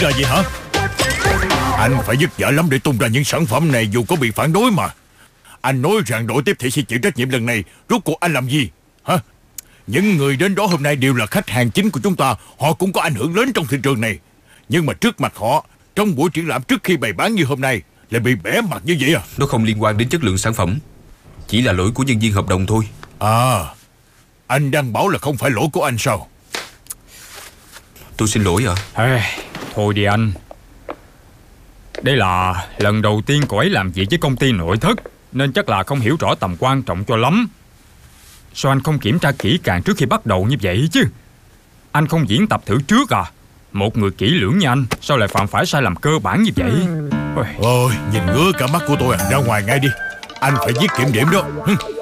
ra vậy hả? Anh phải vất vả lắm để tung ra những sản phẩm này dù có bị phản đối mà. Anh nói rằng đội tiếp thị sẽ chịu trách nhiệm lần này. Rốt cuộc anh làm gì hả? Những người đến đó hôm nay đều là khách hàng chính của chúng ta. Họ cũng có ảnh hưởng lớn trong thị trường này. Nhưng mà trước mặt họ, trong buổi triển lãm trước khi bày bán như hôm nay, lại bị bẻ mặt như vậy à? Nó không liên quan đến chất lượng sản phẩm, chỉ là lỗi của nhân viên hợp đồng thôi. À, anh đang bảo là không phải lỗi của anh sao? Tôi xin lỗi ạ. Thôi đi anh. Đây là lần đầu tiên cậu ấy làm việc với công ty nội thất, nên chắc là không hiểu rõ tầm quan trọng cho lắm. Sao anh không kiểm tra kỹ càng trước khi bắt đầu như vậy chứ? Anh không diễn tập thử trước à? Một người kỹ lưỡng như anh sao lại phạm phải sai lầm cơ bản như vậy? Ôi, nhìn ngứa cả mắt của tôi à. Ra ngoài ngay đi. Anh phải viết kiểm điểm đó.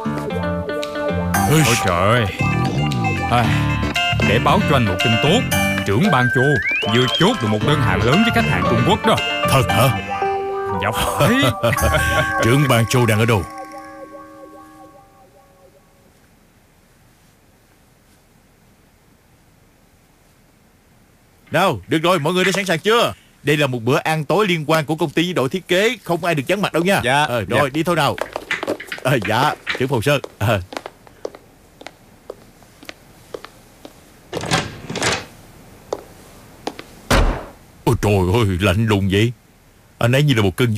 Ôi trời ơi. Để báo cho anh một tin tốt. Trưởng ban Châu vừa chốt được một đơn hàng lớn với khách hàng Trung Quốc đó. Thật hả? Dạ phải. Trưởng ban Châu đang ở đâu? Nào, được rồi, mọi người đã sẵn sàng chưa? Đây là một bữa ăn tối liên quan của công ty với đội thiết kế. Không ai được vắng mặt đâu nha. Dạ. Rồi, dạ. đi thôi nào. Dạ, trưởng phòng Sơn. Ôi trời ơi, lạnh lùng vậy. Anh ấy như là một cơn gió